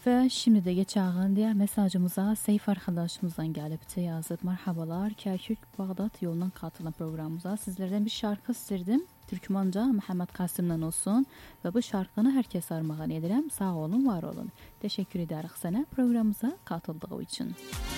Ve şimdi de geçen diğer mesajımıza Seyf arkadaşımızdan gelip yazıp merhabalar Kerkük Bağdat yolundan katılan programımıza sizlerden bir şarkı istirdim. Türkmenca Mehmet Kasım'dan olsun ve bu şarkını herkes armağan ederim. Sağ olun, var olun. Teşekkür ederim sana programımıza katıldığı için.